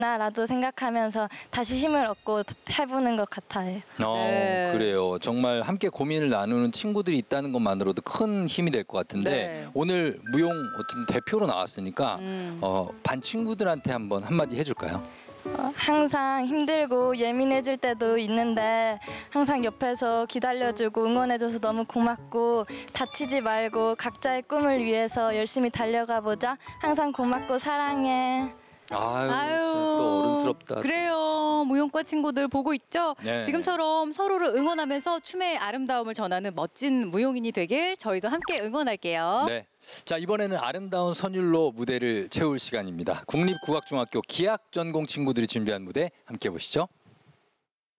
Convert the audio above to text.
나라도 생각하면서 다시 힘을 얻고 해보는 것 같아요. 네. 그래요. 정말 함께 고민을 나누는 친구들이 있다는 것만으로도 큰 힘이 될 것 같은데 네. 오늘 무용 어떤 대표로 나왔으니까 반 친구들한테 한번 한마디 해줄까요? 항상 힘들고 예민해질 때도 있는데 항상 옆에서 기다려주고 응원해줘서 너무 고맙고 다치지 말고 각자의 꿈을 위해서 열심히 달려가 보자. 항상 고맙고 사랑해. 아유, 진짜 또 어른스럽다. 그래요. 무용과 친구들 보고 있죠? 네. 지금처럼 서로를 응원하면서 춤의 아름다움을 전하는 멋진 무용인이 되길 저희도 함께 응원할게요. 네. 자, 이번에는 아름다운 선율로 무대를 채울 시간입니다. 국립국악중학교 기악 전공 친구들이 준비한 무대 함께 보시죠.